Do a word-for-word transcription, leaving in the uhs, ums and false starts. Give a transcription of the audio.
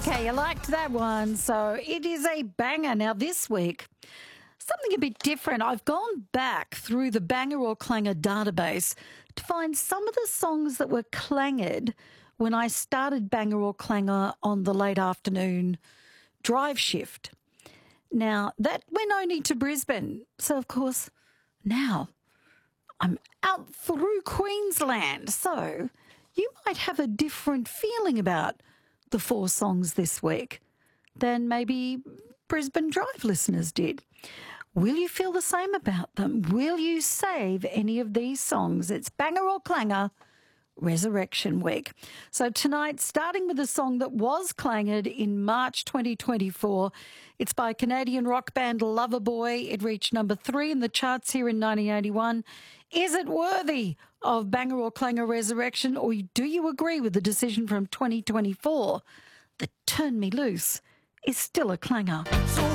Okay, you liked that one. So it is a banger. Now, this week, something a bit different. I've gone back through the Banger or Clanger database to find some of the songs that were clanged when I started Banger or Clanger on the late afternoon drive shift. Now, that went only to Brisbane. So, of course, now I'm out through Queensland. So you might have a different feeling about the four songs this week than maybe Brisbane Drive listeners did. Will you feel the same about them? Will you save any of these songs? It's Banger or Clanger Resurrection Week. So tonight, starting with a song that was clanged in March twenty twenty-four, it's by Canadian rock band Loverboy. It reached number three in the charts here in nineteen eighty-one. Is it worthy of Banger or Clanger Resurrection, or do you agree with the decision from twenty twenty-four that Turn Me Loose is still a clanger? So